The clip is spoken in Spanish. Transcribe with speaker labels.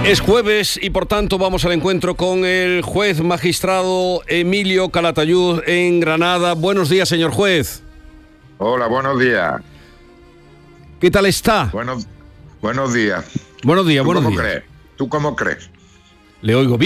Speaker 1: Es jueves y por tanto vamos al encuentro con el juez magistrado Emilio Calatayud en Granada. Buenos días, señor juez.
Speaker 2: Hola, buenos días.
Speaker 1: ¿Qué tal está?
Speaker 2: Buenos días.
Speaker 1: Buenos días, buenos días.
Speaker 2: ¿Tú cómo crees?
Speaker 1: Le oigo bien.